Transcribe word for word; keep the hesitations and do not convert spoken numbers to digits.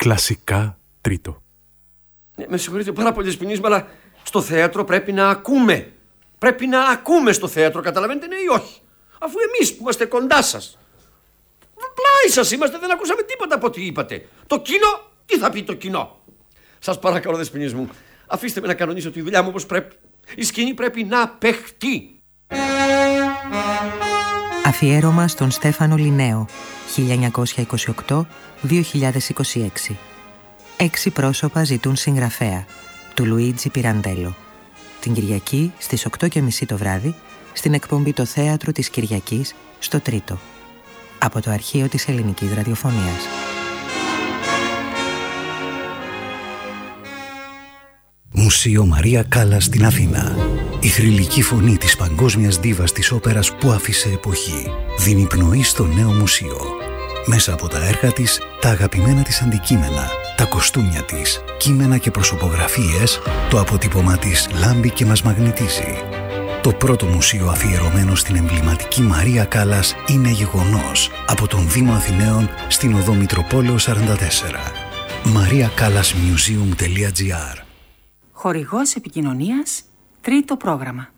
Κλασικά τρίτο. Ε, με συγχωρείτε πάρα πολύ, Δεσποινής, αλλά στο θέατρο πρέπει να ακούμε. Πρέπει να ακούμε στο θέατρο, καταλαβαίνετε, ναι ή όχι? Αφού εμείς που είμαστε κοντά σας, πλάι σας είμαστε, δεν ακούσαμε τίποτα από ό,τι είπατε. Το κοινό, τι θα πει το κοινό? Σας παρακαλώ, Δεσποινής μου, αφήστε με να κανονίσω τη δουλειά μου όπως πρέπει. Η σκηνή πρέπει να παιχτεί. Αφιέρωμα στον Στέφανο Λινέο, χίλια εννιακόσια είκοσι οκτώ με δύο χιλιάδες είκοσι έξι. Έξι πρόσωπα ζητούν συγγραφέα, του Λουίτζι Πιραντέλο. Την Κυριακή στις οκτώ και μισή το βράδυ, στην εκπομπή «Το Θέατρο της Κυριακής» στο Τρίτο. Από το αρχείο της Ελληνικής Ραδιοφωνίας. Μουσείο Μαρία Κάλλας στην Αθήνα. Η θρυλική φωνή της παγκόσμιας δίβας της όπερας που άφησε εποχή δίνει πνοή στο νέο μουσείο. Μέσα από τα έργα της, τα αγαπημένα της αντικείμενα, τα κοστούμια της, κείμενα και προσωπογραφίες, το αποτύπωμά της λάμπει και μας μαγνητίζει. Το πρώτο μουσείο αφιερωμένο στην εμβληματική Μαρία Κάλλας είναι γεγονός από τον Δήμο Αθηναίων στην οδό Μητροπόλεως σαράντα τέσσερα. μαρία κάλλας μιουζίουμ τελεία τζι άρ. Χορηγός επικοινωνίας, Τρίτο πρόγραμμα.